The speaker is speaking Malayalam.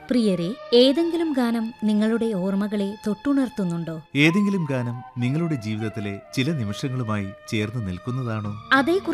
പ്രിയരെ, ഏതെങ്കിലും ഗാനം നിങ്ങളുടെ ഓർമ്മകളെ തൊട്ടുണർത്തുന്നുണ്ടോ? ഏതെങ്കിലും ഗാനം നിങ്ങളുടെ ജീവിതത്തിലെ ചില നിമിഷങ്ങളുമായി ചേർന്ന് നിൽക്കുന്നതാണോ? അതേ